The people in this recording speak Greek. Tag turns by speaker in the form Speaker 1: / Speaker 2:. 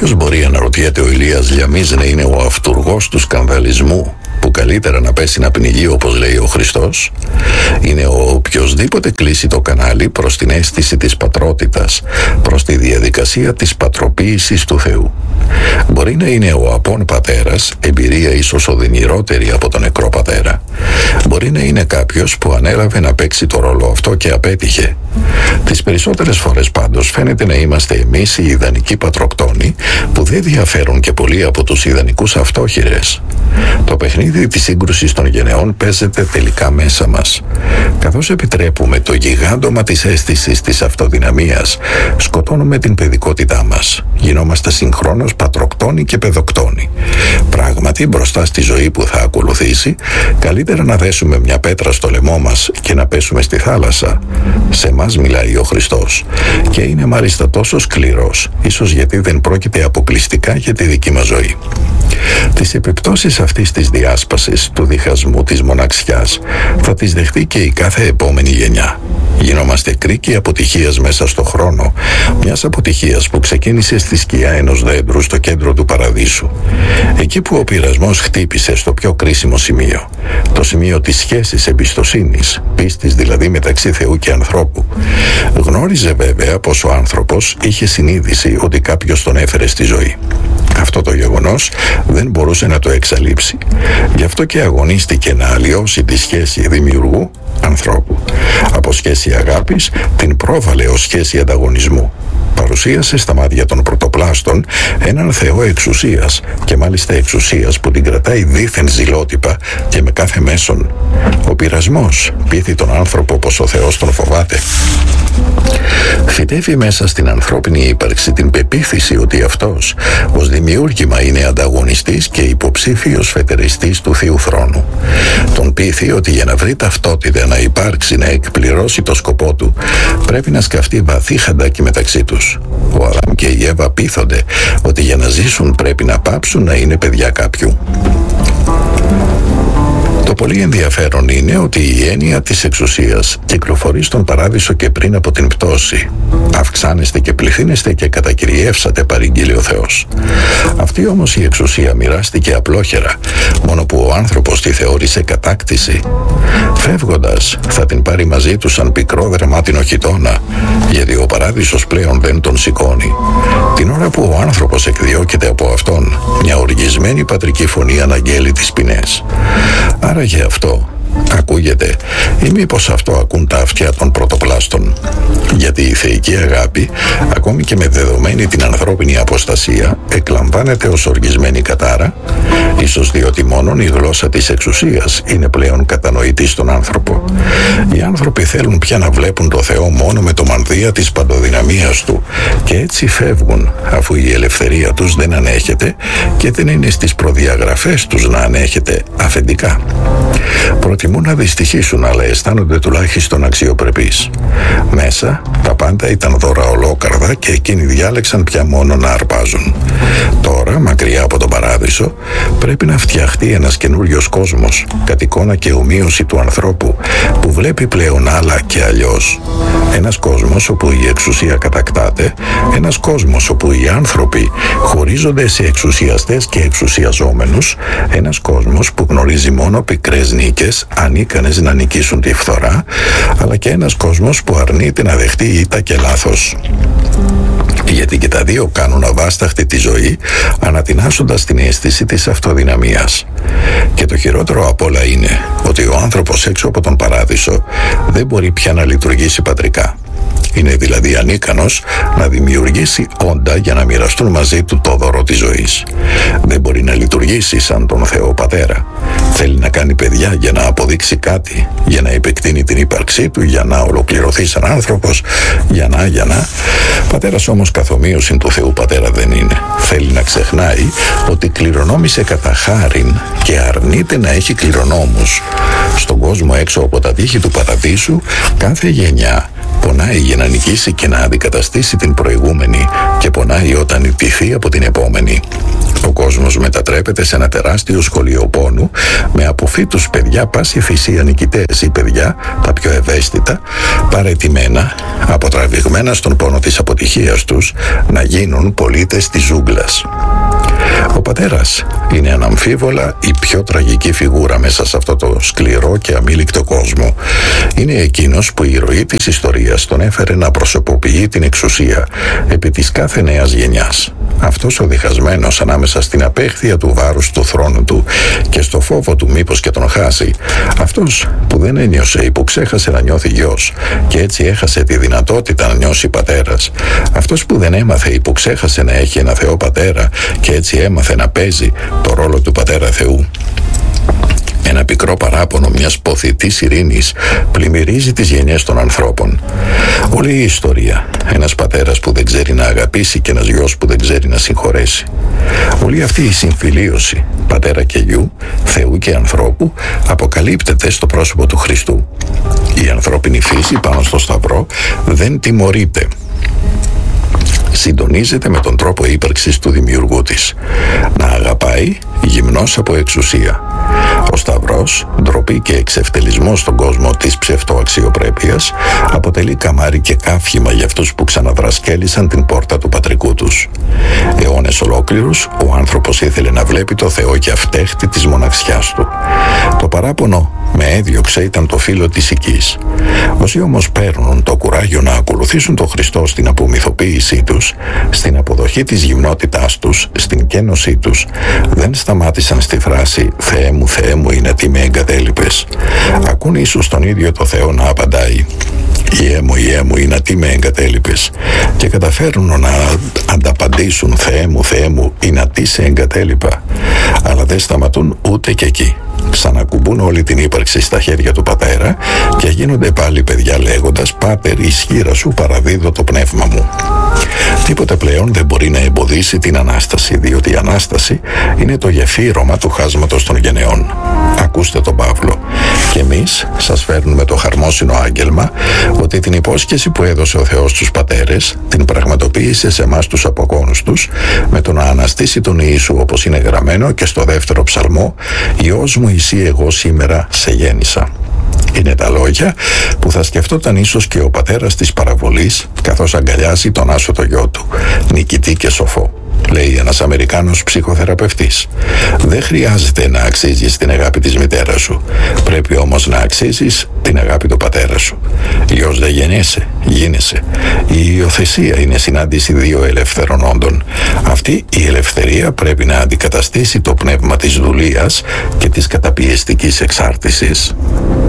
Speaker 1: Κάποιος μπορεί, αναρωτιέται ο Ηλίας Λιαμής, να είναι ο αυτουργός του σκανδαλισμού που καλύτερα να πέσει να πνιγεί, όπως λέει ο Χριστός? Είναι ο οποιοσδήποτε κλείσει το κανάλι προς την αίσθηση της πατρότητας, προς τη διαδικασία της πατροποίησης του Θεού. Μπορεί να είναι ο απόν πατέρας, εμπειρία ίσως οδυνηρότερη από τον νεκρό πατέρα. Μπορεί να είναι κάποιος που ανέλαβε να παίξει το ρόλο αυτό και απέτυχε. Τις περισσότερες φορές πάντως φαίνεται να είμαστε εμείς οι ιδανικοί πατροκτόνοι, που δεν διαφέρουν και πολύ από τους ιδανικούς αυτόχειρες. Το παιχνίδι της σύγκρουσης των γενεών παίζεται τελικά μέσα μας. Καθώς επιτρέπουμε το γιγάντωμα της αίσθησης της αυτοδυναμίας, σκοτώνουμε την παιδικότητά μας. Γινόμαστε συγχρόνως πατροκτόνοι και παιδοκτόνοι. Πράγματι, μπροστά στη ζωή που θα ακολουθήσει, καλύτερα να δέσουμε μια πέτρα στο λαιμό μας και να πέσουμε στη θάλασσα. Σε μας μιλάει ο Χριστός, και είναι μάλιστα τόσο σκληρός, ίσως γιατί δεν πρόκειται αποκλειστικά για τη δική μας ζωή. Τις επιπτώσεις αυτής της διάσπασης, του διχασμού, της μοναξιάς, θα τις δεχτεί και η κάθε επόμενη γενιά. Γινόμαστε κρίκοι αποτυχίας μέσα στο χρόνο, μιας αποτυχίας που ξεκίνησε στη σκιά ενός δέντρου στο κέντρο του παραδείσου. Εκεί που ο πειρασμός χτύπησε στο πιο κρίσιμο σημείο, το σημείο της σχέσης εμπιστοσύνης, πίστης δηλαδή μεταξύ Θεού και ανθρώπου. Γνώριζε βέβαια πως ο άνθρωπος είχε συνείδηση ότι κάποιος τον έφερε στη ζωή. Αυτό το γεγονός δεν μπορούσε να το εξαλείψει. Γι' αυτό και αγωνίστηκε να αλλοιώσει τη σχέση δημιουργού ανθρώπου. Από σχέση αγάπης την πρόβαλε ως σχέση ανταγωνισμού. Παρουσίασε στα μάτια των πρωτοπλάστων έναν Θεό εξουσίας, και μάλιστα εξουσίας που την κρατάει δήθεν ζηλότυπα και με κάθε μέσον. Ο πειρασμός πείθει τον άνθρωπο πως ο Θεός τον φοβάται. Φυτεύει μέσα στην ανθρώπινη ύπαρξη την πεποίθηση ότι αυτός ως δημιούργημα είναι ανταγωνιστής και υποψήφιος φετεριστής του Θείου θρόνου. Τον πείθει ότι για να βρει ταυτότητα, να υπάρξει, να εκπληρώσει το σκοπό του, πρέπει να σκαφτεί βαθύ χαντάκι μεταξύ τους. Ο Αδάμ και η Εύα πείθονται ότι για να ζήσουν πρέπει να πάψουν να είναι παιδιά κάποιου. Το πολύ ενδιαφέρον είναι ότι η έννοια της εξουσίας κυκλοφορεί στον παράδεισο και πριν από την πτώση. Αυξάνεστε και πληθύνεστε και κατακυριεύσατε, παρήγγειλε ο Θεός. Αυτή όμως η εξουσία μοιράστηκε απλόχερα, μόνο που ο άνθρωπος τη θεώρησε κατάκτηση. Φεύγοντας θα την πάρει μαζί του σαν πικρό δερμάτινο χιτώνα, γιατί ο παράδεισος πλέον δεν τον σηκώνει. Την ώρα που ο άνθρωπος εκδιώκεται από αυτόν, μια οργισμένη πατρική φωνή αναγγέλει τις ποινές. Άρα για αυτό ακούγεται, ή μήπως αυτό ακούν τα αυτιά των πρωτοπλάστων? Γιατί η θεϊκή αγάπη, ακόμη και με δεδομένη την ανθρώπινη αποστασία, εκλαμβάνεται ως οργισμένη κατάρα, ίσως διότι μόνον η γλώσσα της εξουσίας είναι πλέον κατανοητή στον άνθρωπο. Οι άνθρωποι θέλουν πια να βλέπουν το Θεό μόνο με το μανδύα της παντοδυναμίας του, και έτσι φεύγουν, αφού η ελευθερία τους δεν ανέχεται και δεν είναι στις προδιαγραφές τους να ανέχεται αφεντικά. Προτιμούν να δυστυχήσουν, αλλά αισθάνονται τουλάχιστον αξιοπρεπείς. Μέσα τα πάντα ήταν δώρα ολόκαρδα και εκείνοι διάλεξαν πια μόνο να αρπάζουν. Τώρα, μακριά από τον παράδεισο, πρέπει να φτιαχτεί ένας καινούριος κόσμος, κατ' εικόνα και ομοίωση του ανθρώπου, που βλέπει πλέον άλλα και αλλιώς. Ένας κόσμος όπου η εξουσία κατακτάται, ένας κόσμος όπου οι άνθρωποι χωρίζονται σε εξουσιαστές και εξουσιαζόμενους, ένας κόσμος που γνωρίζει μόνο πικρές νίκες, ανίκανες να νικήσουν τη φθορά, αλλά και ένας κόσμος που αρνείται να δεχτεί ήττα και λάθος. Γιατί και τα δύο κάνουν αβάσταχτη τη ζωή, ανατινάσσοντας την αίσθηση της αυτοδυναμίας. Και το χειρότερο απ' όλα είναι ότι ο άνθρωπος έξω από τον παράδεισο δεν μπορεί πια να λειτουργήσει πατρικά. Είναι δηλαδή ανίκανος να δημιουργήσει όντα για να μοιραστούν μαζί του το δώρο της ζωής. Δεν μπορεί να λειτουργήσει σαν τον Θεό Πατέρα. Θέλει να κάνει παιδιά για να αποδείξει κάτι, για να επεκτείνει την ύπαρξή του, για να ολοκληρωθεί σαν άνθρωπος, για να. Πατέρας όμως καθομοίωση του Θεού Πατέρα δεν είναι. Θέλει να ξεχνάει ότι κληρονόμησε κατά χάριν και αρνείται να έχει κληρονόμους. Στον κόσμο έξω από τα τείχη του παραδείσου, κάθε γενιά πονάει για να νικήσει και να αντικαταστήσει την προηγούμενη, και πονάει όταν ιτηθεί από την επόμενη. Ο κόσμος μετατρέπεται σε ένα τεράστιο σχολείο πόνου με αποφύτους παιδιά πάση θυσία νικητές ή παιδιά, τα πιο ευαίσθητα, παραιτημένα, αποτραβηγμένα στον πόνο της αποτυχίας τους, να γίνουν πολίτες της ζούγκλας. Ο πατέρας είναι αναμφίβολα η πιο τραγική φιγούρα μέσα σε αυτό το σκληρό και αμήλικτο κόσμο. Είναι εκείνος που η ροή της ιστορίας τον έφερε να προσωποποιεί την εξουσία επί της κάθε νέας γενιάς. Αυτός ο διχασμένος ανάμεσα στην απέχθεια του βάρους του θρόνου του και στο φόβο του μήπως και τον χάσει. Αυτός που δεν ένιωσε ή που ξέχασε να νιώθει γιος και έτσι έχασε τη δυνατότητα να νιώσει πατέρας. Αυτός που δεν έμαθε ή που ξέχασε να έχει ένα Θεό πατέρα και έτσι έμαθε να παίζει το ρόλο του πατέρα Θεού. Ένα πικρό παράπονο μιας ποθητής ειρήνης πλημμυρίζει τις γενιές των ανθρώπων. Όλη η ιστορία. Ένας πατέρας που δεν ξέρει να αγαπήσει και ένας γιος που δεν ξέρει να συγχωρέσει. Όλη αυτή η συμφιλίωση πατέρα και γιου, Θεού και ανθρώπου, αποκαλύπτεται στο πρόσωπο του Χριστού. Η ανθρώπινη φύση πάνω στο Σταυρό δεν τιμωρείται. Συντονίζεται με τον τρόπο ύπαρξης του δημιουργού της. Να αγαπάει γυμνός από εξουσία. Ο Σταυρός, ντροπή και εξευτελισμός στον κόσμο της ψευτοαξιοπρέπειας, αποτελεί καμάρι και κάφημα για αυτούς που ξαναδρασκέλισαν την πόρτα του πατρικού τους. Αιώνες ολόκληρους, ο άνθρωπος ήθελε να βλέπει το Θεό και αυτέχτη της μοναξιάς του. Το παράπονο με έδιωξε ήταν το φύλλο της οικής. Όσοι όμως παίρνουν το κουράγιο να ακολουθήσουν τον Χριστό στην απομυθοποίησή τους, στην αποδοχή της γυμνότητάς τους, στην κένωσή τους, δεν σταμάτησαν στη φράση Θεέ μου είναι τι με εγκατέλειπες». Ακούν ίσως τον ίδιο το Θεό να απαντάει Ιέ μου είναι τι με εγκατέλειπες» και καταφέρουν να ανταπαντήσουν Θεέ μου είναι τι σε εγκατέλειπα, αλλά δεν σταματούν ούτε και εκεί. Ξανακουμπούν όλη την ύπαρξη στα χέρια του πατέρα και γίνονται πάλι παιδιά λέγοντας «Πάτερ, ισχύρα σου παραδίδω το πνεύμα μου». Τίποτε πλέον δεν μπορεί να εμποδίσει την Ανάσταση, διότι η Ανάσταση είναι το γεφύρωμα του χάσματος των γενεών. Ακούστε τον Παύλο. Και εμείς σας φέρνουμε το χαρμόσυνο άγγελμα ότι την υπόσχεση που έδωσε ο Θεός στους πατέρες την πραγματοποίησε σε εμάς τους απογόνους τους με το να αναστήσει τον Ιησού, όπως είναι γραμμένο και στο δεύτερο ψαλμό «Υιός μου εσύ εγώ σήμερα σε γέννησα». Είναι τα λόγια που θα σκεφτόταν ίσως και ο πατέρας της παραβολής καθώς αγκαλιάζει τον άσωτο γιο του, νικητή και σοφό. Λέει ένας Αμερικάνος ψυχοθεραπευτής. Δεν χρειάζεται να αξίζεις την αγάπη της μητέρας σου. Πρέπει όμως να αξίζεις την αγάπη του πατέρα σου. Γιος δεν γεννιέσαι, γίνεσαι. Η υιοθεσία είναι συνάντηση δύο ελεύθερων όντων. Αυτή η ελευθερία πρέπει να αντικαταστήσει το πνεύμα της δουλείας και της καταπιεστικής εξάρτησης.